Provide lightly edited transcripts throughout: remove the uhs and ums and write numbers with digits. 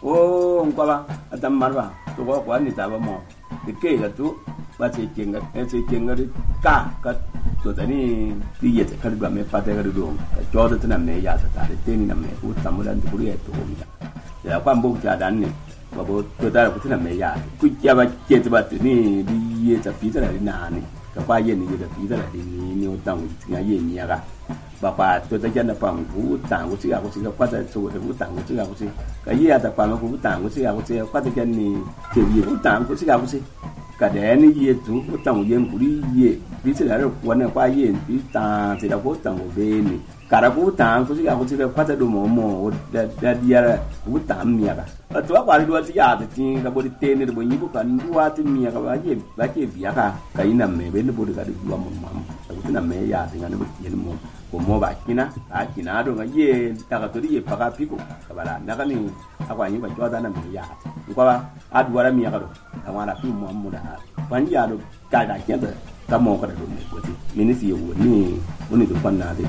Oh, ngwa adam marwa. To ko ni ta ba mo. De ke ga tu ba ce kenga ka to tani diye ta karba me fata ga do ka jodo tana me ya ta da teni na me ku tamu dan ku ya to mi ya kwa mbo ja dan ne ba bo to da ku tana me ya ku ya ba ke ta ba ni diye ta pi ta na ni ka kwa ye ni da pi ta ni o tang ti ya ye ni ya ga ba pa to ta ja na pa ku tang ku si ga kwa ta so da ku tang ku si ga ku si ka ye ta pa ku tang ku si ga ku si kwa ta ja ni ke ye ku tang ku si ga ku si cả đẻ nó ye chúng có trồng yên của đi ye ví dụ là quán này qua ye ví ta thì đã có trồng ở bên này cả đã có tạm có gì là phát đồ mồ đã đi ra có tạm mía cả ở chỗ qua đi đua thì giờ thì cái body tên này body như cái đua thì mía cái bao nhiêu việc cái nằm mẹ bên nó body cái đua mầm cái nằm mẹ giờ thì nó bị gì nó mồ bạc kina kina đồ cái ye ta cái tôi đi ye pakai piku cái bà là cái này aku anh phải cho ta nằm mẹ giờ qua dua là mía cái đồ thằng là phim mồ đã quan giờ đồ cái đại kia rồi ta mồ cái đồ này của thì mình sẽ ni được quan nào thì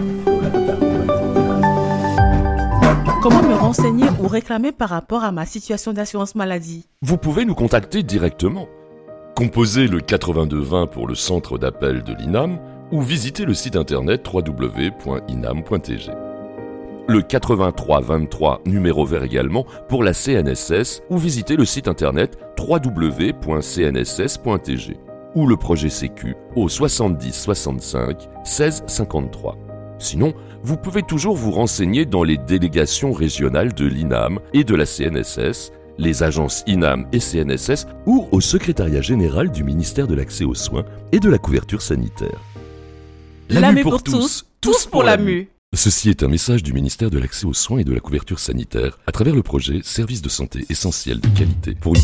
Comment me renseigner ou réclamer par rapport à ma situation d'assurance maladie? Vous pouvez nous contacter directement. Composez le 8220 pour le centre d'appel de l'INAM ou visitez le site internet www.inam.tg. Le 8323 numéro vert également pour la CNSS ou visitez le site internet www.cnss.tg ou le projet Sécu au 70 65 16 53. Sinon, vous pouvez toujours vous renseigner dans les délégations régionales de l'INAM et de la CNSS, les agences INAM et CNSS ou au secrétariat général du ministère de l'Accès aux soins et de la couverture sanitaire. La MU pour tous, tous pour la MU. Ceci est un message du ministère de l'Accès aux soins et de la couverture sanitaire à travers le projet Services de santé essentiels de qualité pour une